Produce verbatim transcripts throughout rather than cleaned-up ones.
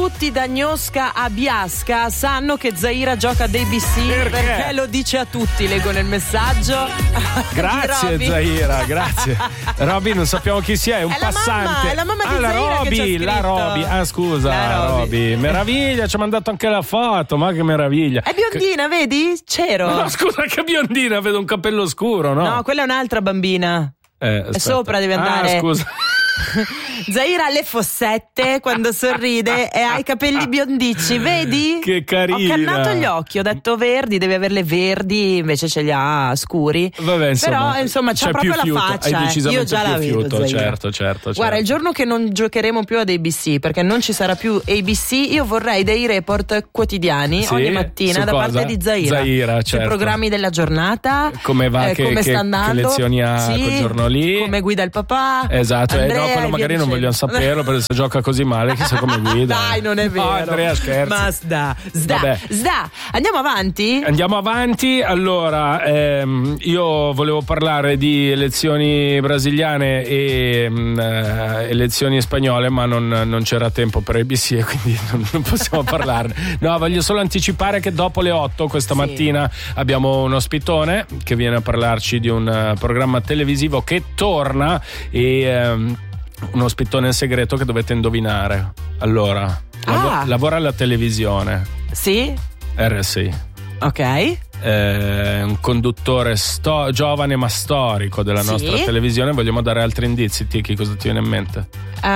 tutti da Gnosca a Biasca sanno che Zaira gioca ad A B C perché? perché lo dice a tutti, leggo nel messaggio. Grazie Zaira, grazie. Roby non sappiamo chi sia, è un È la passante. mamma, è la mamma di ah, la Zaira che Roby, ci ha scritto. la Roby. Ah, scusa, La Roby. Roby. Meraviglia, ci ha mandato anche la foto, ma che meraviglia. È biondina, vedi? C'ero. No, scusa, che biondina, vedo un capello scuro, no? No, quella è un'altra bambina. Eh, È aspetta. sopra, deve andare. Ah, scusa. Zaira ha le fossette quando sorride e ha i capelli biondicci, vedi? Che carina. Ho cannato gli occhi, ho detto verdi, deve averle verdi, invece ce li ha scuri. Vabbè, insomma, però insomma c'ha c'è proprio più la fiuto. faccia. Hai decisamente Io già più la vedo, fiuto, Zaira. certo, certo, Guarda, certo. il giorno che non giocheremo più ad A B C, perché non ci sarà più A B C, io vorrei dei report quotidiani Sì? ogni mattina Su da cosa? parte di Zaira. Zaira, Sui certo. programmi della giornata, Come va, eh, che, come che, sta andando, che lezioni ha sì, quel giorno lì. come guida il papà. Esatto, Andrea, eh, no, quello e magari via non vogliamo dicendo. saperlo, perché se gioca così male chissà come guida. Dai, non è vero. No, Andrea, scherzi. Ma sda, sda, Vabbè. sda. Andiamo avanti? Andiamo avanti, allora ehm, io volevo parlare di elezioni brasiliane e mh, eh, elezioni spagnole, ma non, non c'era tempo per A B C e quindi non, non possiamo parlarne. No, voglio solo anticipare che dopo le otto questa Sì. mattina abbiamo un ospitone che viene a parlarci di un uh, programma televisivo che torna e ehm, un ospitone segreto che dovete indovinare. Allora, lav- Ah. lavora alla televisione, Sì? R S I. Ok. Eh, un conduttore sto- giovane ma storico della Sì. nostra televisione. Vogliamo dare altri indizi, Tiki? Cosa ti viene in mente?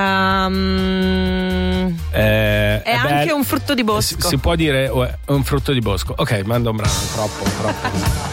Um, Eh, è anche bel- un frutto di bosco. Si, si può dire oh, è un frutto di bosco. Ok, manda un brano. Troppo, troppo.